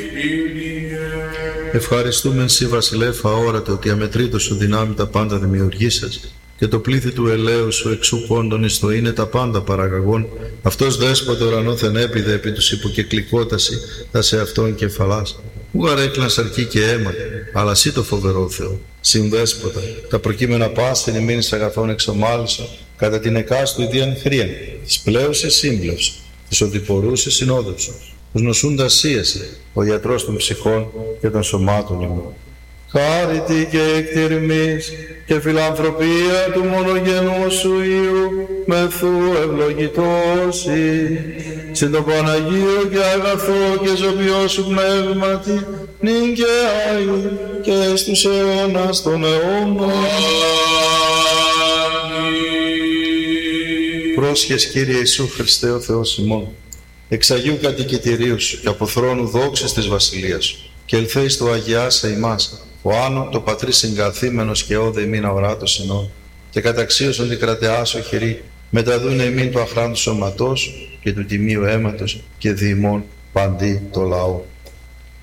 Ευχαριστούμε Συ Βασιλεύ αόρατο ότι αμετρήτως σου δυνάμει τα πάντα δημιουργήσας και το πλήθη του ελαίου σου εξού πόντων εις το είναι τα πάντα παραγαγών. Αυτός δέσποτε ουρανόθεν έπιδε επί τους υποκεκλικόταση τα σε αυτόν κεφαλάς. Ου αρέκλαν σαρκή και αίμα, αλλά σύ το φοβερό Θεό. Συνδέσποτα, τα προκείμενα πάσθεν ημίνης αγαθών εξομάλισον, κατά την εκάστου ιδίαν χρίαν, της πλέουσης σύμπλευσον, της οδηπορούσης συνόδευσον, τους νοσούντας σύεσαι, ο γιατρός των ψυχών και των σωμάτων ημών. Χάρητη και εκτιρμής και φιλανθρωπία του μονογενού σου Υιού μεθού ευλογητώσει, συν το Παναγίο και αγαθό και ζωπιό σου πνεύματι, νυν και άη και στους αιώνας των αιώνων. Πρόσχες Κύριε Ιησού Χριστέ ο Θεός ημών, εξ Αγίου κατοικητηρίου σου και από θρόνου δόξης της βασιλείας σου, και ελθέεις το αγιάσε ημάς, ο άνω το πατρί συγκαθήμενος και όδε ημίν αοράτος ενών, και καταξίωσον την κρατεάσω χειρή, μεταδούνε ημίν το αχράντου σώματός σου και του τιμίου αίματος και διημών παντί το λαό.